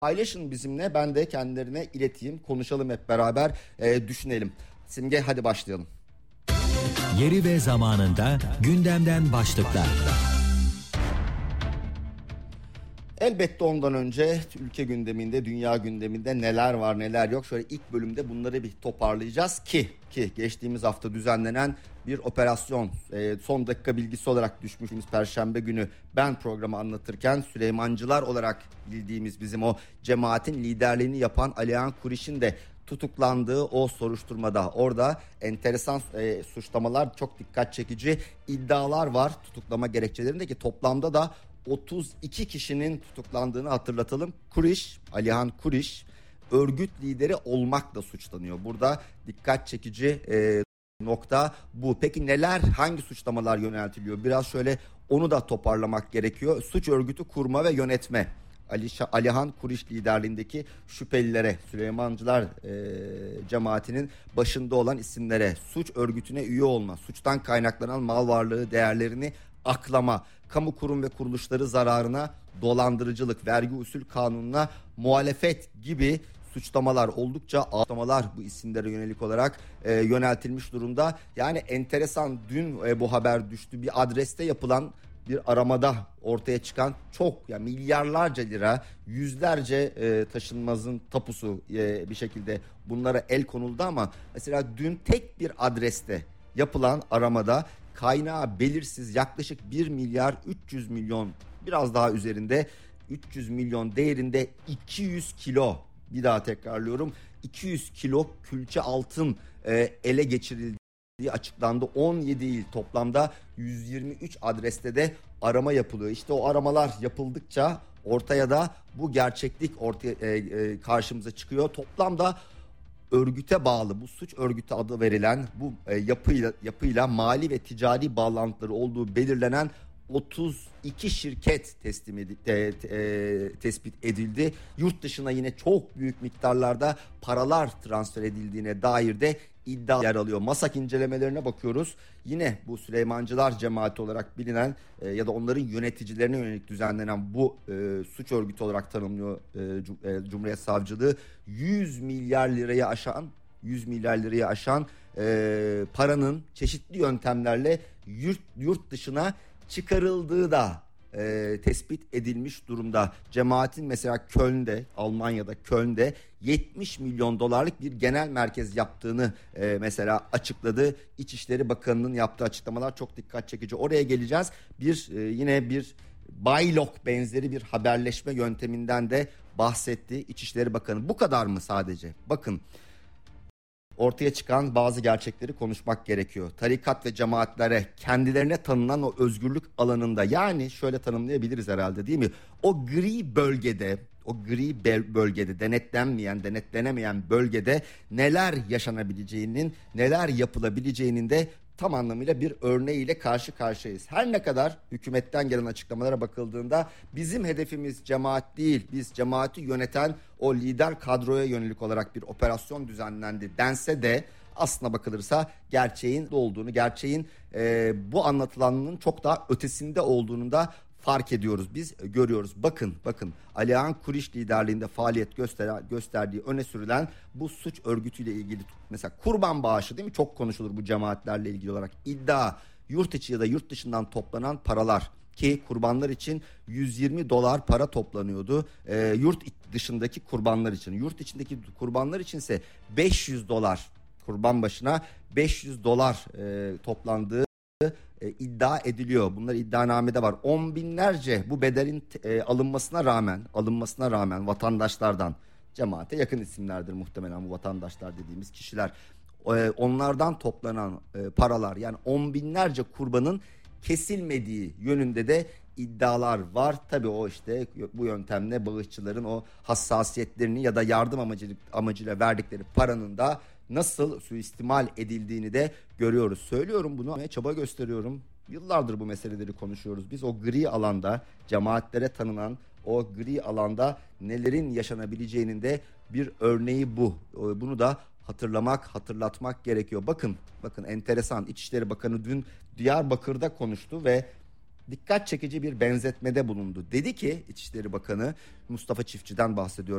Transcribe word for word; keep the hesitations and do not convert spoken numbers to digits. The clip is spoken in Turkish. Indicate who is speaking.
Speaker 1: Paylaşın bizimle, ben de kendilerine ileteyim, konuşalım hep beraber, e, düşünelim. Simge, hadi başlayalım.
Speaker 2: Yeri ve zamanında gündemden başlıklar.
Speaker 1: Elbette ondan önce ülke gündeminde, dünya gündeminde neler var neler yok. Şöyle ilk bölümde bunları bir toparlayacağız ki ki geçtiğimiz hafta düzenlenen bir operasyon, e, son dakika bilgisi olarak düşmüşümüz Perşembe günü ben programı anlatırken Süleymancılar olarak bildiğimiz bizim o cemaatin liderliğini yapan Alihan Kuriş'in de tutuklandığı o soruşturmada, orada enteresan e, suçlamalar, çok dikkat çekici iddialar var tutuklama gerekçelerinde ki toplamda da otuz iki kişinin tutuklandığını hatırlatalım. Kuriş, Alihan Kuriş örgüt lideri olmakla suçlanıyor. Burada dikkat çekici e, nokta bu. Peki neler, hangi suçlamalar yöneltiliyor? Biraz şöyle onu da toparlamak gerekiyor. Suç örgütü kurma ve yönetme. Ali Alihan Kuriş liderliğindeki şüphelilere, Süleymancılar e, cemaatinin başında olan isimlere, suç örgütüne üye olma, suçtan kaynaklanan mal varlığı değerlerini aklama, kamu kurum ve kuruluşları zararına dolandırıcılık, vergi usul kanununa muhalefet gibi suçlamalar, oldukça ağır suçlamalar bu isimlere yönelik olarak e, yöneltilmiş durumda. Yani enteresan, dün e, bu haber düştü. Bir adreste yapılan bir aramada ortaya çıkan çok, yani milyarlarca lira, yüzlerce e, taşınmazın tapusu e, bir şekilde bunlara el konuldu ama mesela dün tek bir adreste yapılan aramada kaynağı belirsiz yaklaşık bir milyar üç yüz milyon, biraz daha üzerinde, üç yüz milyon değerinde iki yüz kilo, bir daha tekrarlıyorum, iki yüz kilo külçe altın e, ele geçirildiği açıklandı. on yedi il, toplamda yüz yirmi üç adreste de arama yapılıyor. İşte o aramalar yapıldıkça ortaya da bu gerçeklik ortaya e, e, karşımıza çıkıyor. Toplamda örgüte bağlı, bu suç örgütü adı verilen bu e, yapıyla yapıyla mali ve ticari bağlantıları olduğu belirlenen otuz iki şirket teslim edildi, e, e, tespit edildi. Yurt dışına yine çok büyük miktarlarda paralar transfer edildiğine dair de iddia yer alıyor. Masak incelemelerine bakıyoruz. Yine bu Süleymancılar cemaati olarak bilinen e, ya da onların yöneticilerine yönelik düzenlenen bu e, suç örgütü olarak tanımlıyor e, e, Cumhuriyet Savcılığı. yüz milyar lirayı aşan yüz milyar lirayı aşan e, paranın çeşitli yöntemlerle yurt, yurt dışına çıkarıldığı da e, tespit edilmiş durumda. Cemaatin mesela Köln'de, Almanya'da Köln'de yetmiş milyon dolarlık bir genel merkez yaptığını e, mesela açıkladı. İçişleri Bakanı'nın yaptığı açıklamalar çok dikkat çekici. Oraya geleceğiz. Bir e, yine bir Baylok benzeri bir haberleşme yönteminden de bahsetti İçişleri Bakanı. Bu kadar mı sadece? Bakın, ortaya çıkan bazı gerçekleri konuşmak gerekiyor. Tarikat ve cemaatlere kendilerine tanınan o özgürlük alanında, yani şöyle tanımlayabiliriz herhalde, değil mi? O gri bölgede, o gri bölgede, denetlenmeyen, denetlenemeyen bölgede neler yaşanabileceğinin, neler yapılabileceğinin de tam anlamıyla bir örneğiyle karşı karşıyayız. Her ne kadar hükümetten gelen açıklamalara bakıldığında bizim hedefimiz cemaat değil, biz cemaati yöneten o lider kadroya yönelik olarak bir operasyon düzenlendi dense de aslına bakılırsa gerçeğin olduğunu, gerçeğin e, bu anlatılanın çok daha ötesinde olduğunu da fark ediyoruz, biz görüyoruz. Bakın bakın Alihan Kuriş liderliğinde faaliyet göster gösterdiği öne sürülen bu suç örgütüyle ilgili mesela kurban bağışı, değil mi? Çok konuşulur bu cemaatlerle ilgili olarak. İddia, yurt içi ya da yurt dışından toplanan paralar ki kurbanlar için yüz yirmi dolar para toplanıyordu. E, yurt dışındaki kurbanlar için, yurt içindeki kurbanlar içinse beş yüz dolar, kurban başına beş yüz dolar e, toplandığı E, iddia ediliyor. Bunlar iddianamede var. On binlerce bu bedelin e, alınmasına rağmen alınmasına rağmen vatandaşlardan, cemaate yakın isimlerdir muhtemelen bu vatandaşlar dediğimiz kişiler. E, onlardan toplanan e, paralar, yani on binlerce kurbanın kesilmediği yönünde de iddialar var. Tabii o işte bu yöntemle bağışçıların o hassasiyetlerini ya da yardım amacı, amacıyla verdikleri paranın da nasıl suistimal edildiğini de görüyoruz. Söylüyorum bunu, çaba gösteriyorum. Yıllardır bu meseleleri konuşuyoruz. Biz o gri alanda, cemaatlere tanınan o gri alanda nelerin yaşanabileceğinin de bir örneği bu. Bunu da hatırlamak, hatırlatmak gerekiyor. Bakın, bakın enteresan. İçişleri Bakanı dün Diyarbakır'da konuştu ve dikkat çekici bir benzetmede bulundu. Dedi ki İçişleri Bakanı Mustafa Çiftçi'den bahsediyorum.